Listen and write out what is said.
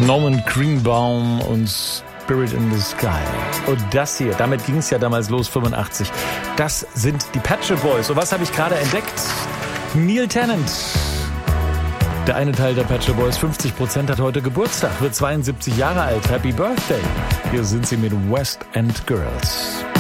Norman Greenbaum und Spirit in the Sky. Und das hier, damit ging es ja damals los, 85. Das sind die Pet Shop Boys. Und was habe ich gerade entdeckt? Neil Tennant. Der eine Teil der Pet Shop Boys, 50%, hat heute Geburtstag, wird 72 Jahre alt. Happy Birthday. Hier sind sie mit West End Girls.